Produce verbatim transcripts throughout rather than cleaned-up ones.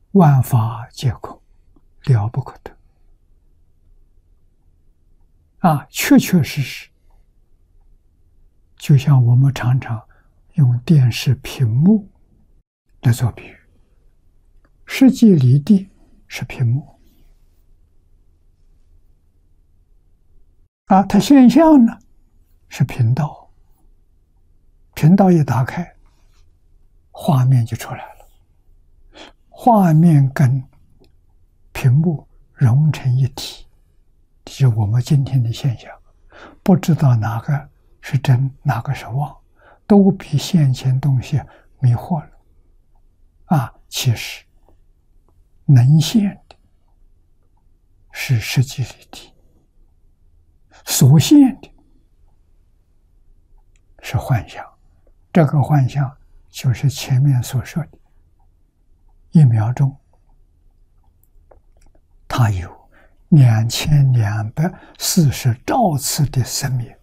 万法皆空，了不可得啊！确确实实，就像我们常常用电视屏幕来做比喻，实际离地是屏幕啊，它现象呢是频道，频道一打开，画面就出来了。画面跟屏幕融成一体，这是我们今天的现象。不知道哪个是真，哪个是妄，都被现前东西迷惑了。啊，其实能现的是实际离体，所现的是幻象。这个幻象就是前面所说的，一秒钟它有两千两百四十兆次的生灭。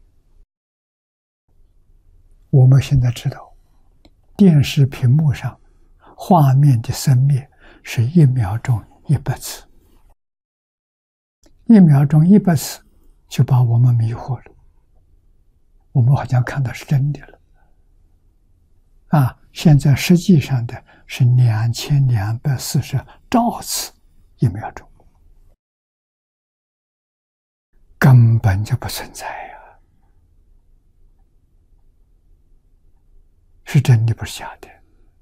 我们现在知道，电视屏幕上画面的生灭是一秒钟一百次，一秒钟一百次就把我们迷惑了，我们好像看到是真的了。啊，现在实际上的是两千两百四十兆次一秒钟，根本就不存在呀、啊，是真的不是假的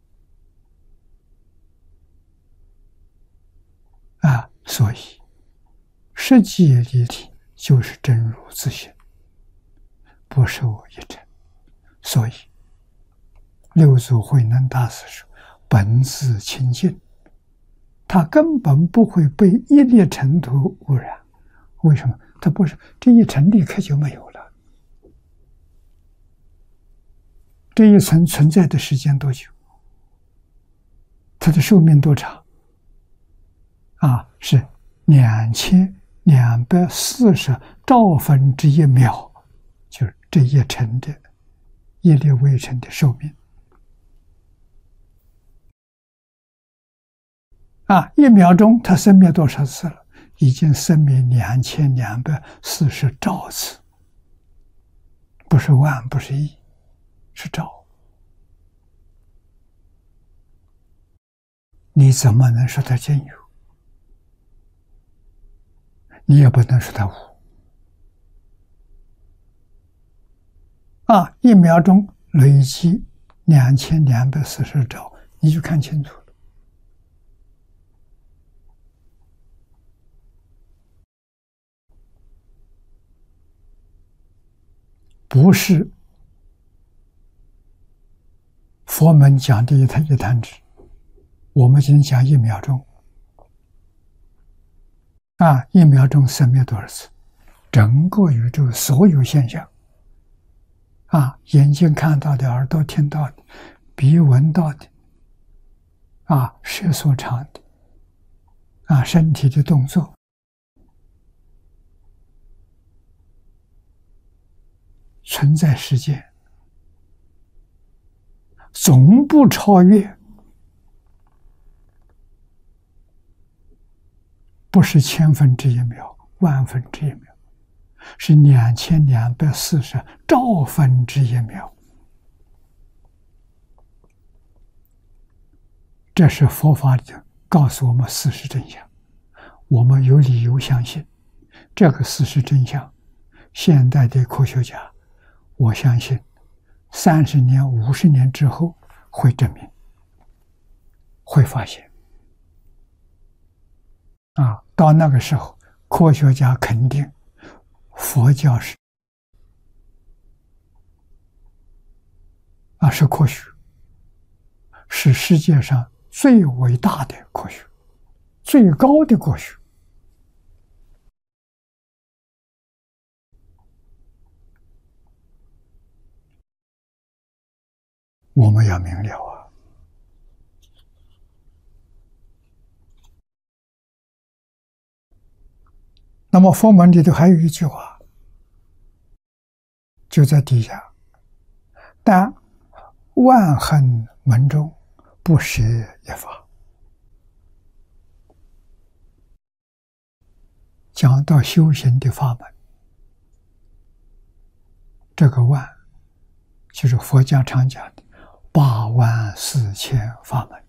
啊！所以实际离体就是真如自性，不受一尘。所以六祖慧能大师说，本自清净，他根本不会被一粒尘土污染。为什么？他不是这一层立刻就没有了，这一层存在的时间多久？它的寿命多长？啊，是两千两百四十兆分之一秒，就是这一层的一粒微尘的寿命。啊，一秒钟它生灭多少次了？已经生灭两千两百四十兆次，不是万，不是亿，是兆。你怎么能说它真有？你也不能说它无。啊，一秒钟累积两千两百四十兆，你就看清楚了。不是佛门讲的一弹一弹指，我们今天讲一秒钟啊，一秒钟生灭多少次？整个宇宙所有现象啊，眼睛看到的，耳朵听到的，鼻闻到的，啊，舌所尝的，啊，身体的动作，存在世界，总不超越，不是千分之一秒、万分之一秒，是两千两百四十兆分之一秒。这是佛法里告诉我们事实真相，我们有理由相信这个事实真相。现代的科学家，我相信三十年、五十年之后会证明，会发现。啊，到那个时候，科学家肯定佛教是啊是科学，是世界上最伟大的科学，最高的科学。我们要明了啊！那么佛门里头还有一句话，就在底下：但万恨门中不舍一法。 讲到修行的法门，这个万就是佛家常讲的八万四千法门。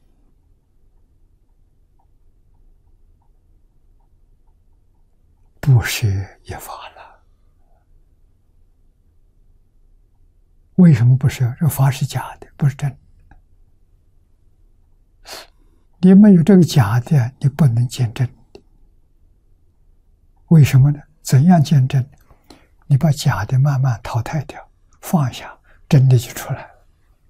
不是一法了。为什么不是？这法是假的，不是真的。你没有这个假的，你不能见真的。为什么呢？怎样见真？你把假的慢慢淘汰掉，放下，真的就出来了。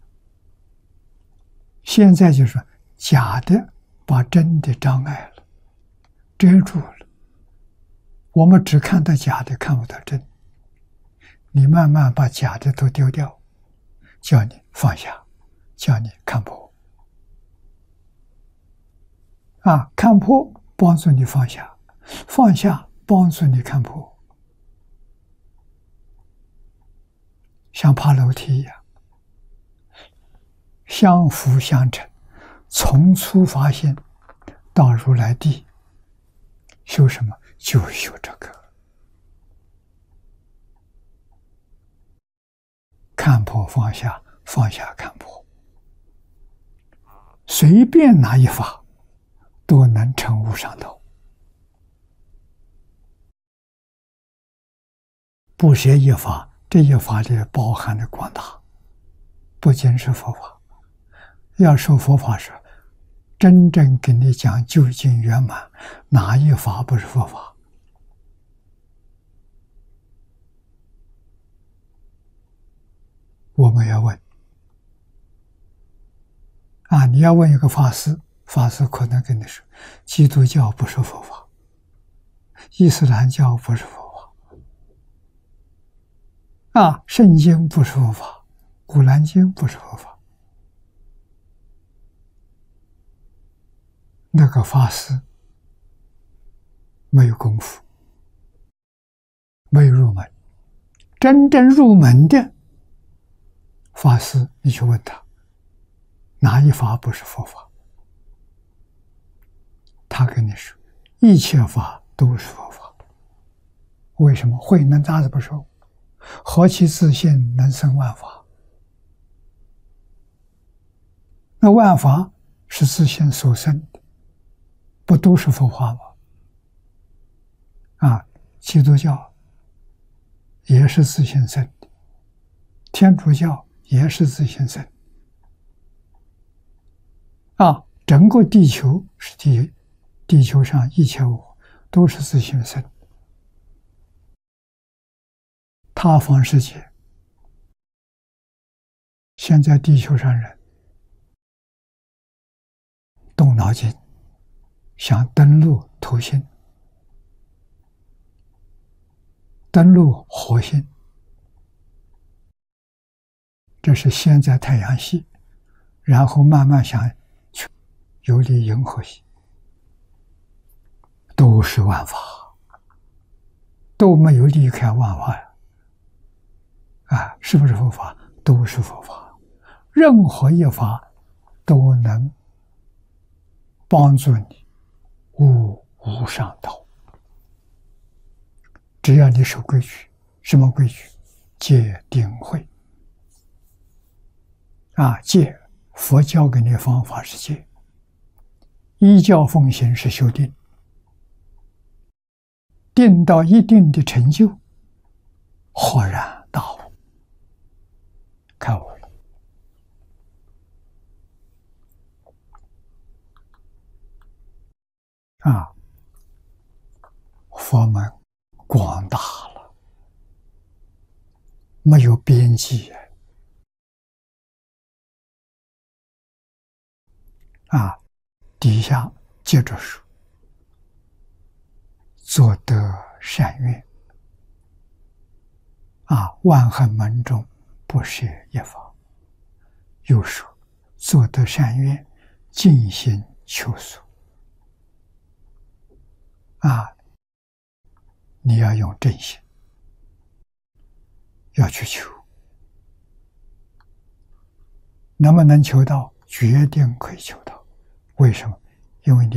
现在就是说，假的把真的障碍了，遮住了。我们只看到假的，看不到真。你慢慢把假的都丢掉，叫你放下，叫你看破。啊，看破帮助你放下，放下帮助你看破，像爬楼梯一样，相辅相成，从初发现到如来地，修什么？就修这个，看破放下，放下看破，随便哪一法都能成无上道。不学一法，这一法里包含的广大，不仅是佛法。要说佛法时，真正跟你讲究竟圆满，哪一法不是佛法？我们要问啊！你要问一个法师，法师可能跟你说，基督教不是佛法，伊斯兰教不是佛法，啊，圣经不是佛法，古兰经不是佛法。那个法师没有功夫，没有入门。真正入门的法师，你去问他，哪一法不是佛法？他跟你说，一切法都是佛法。为什么？慧能大师不说，何其自信，能生万法。那万法是自信所生的，不都是佛法吗？啊，基督教也是自信生的，天主教也是自信生啊，整个地球是地，地球上一切物都是自信生。他方世界，现在地球上人动脑筋，想登陆土星，登陆火星。这是先在太阳系，然后慢慢想去游离银河系，都是万法，都没有离开万法呀！啊，是不是佛法？都是佛法，任何一法都能帮助你悟无上道。只要你守规矩，什么规矩？戒定慧。啊，戒，佛教给你的方法是戒，依教奉行是修定，定到一定的成就，豁然大悟，开悟了。啊，佛门广大了，没有边际。啊，底下接着说，做得善愿。啊，万行门中不舍一法。又说，做得善愿，尽心求索。啊，你要用真心，要去求，能不能求到？决定可以求到。为什么？因为你